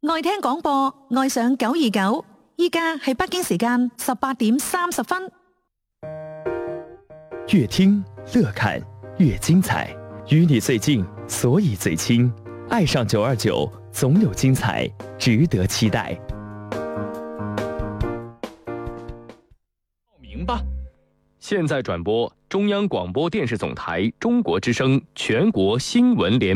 愛聽廣播，愛上929。依家係北京時間18點30分。 越聽樂看越精彩，與你最近，所以最親。愛上929，總有精彩，值得期待。 報名吧！現在轉播中央廣播電視總台中國之聲全國新聞聯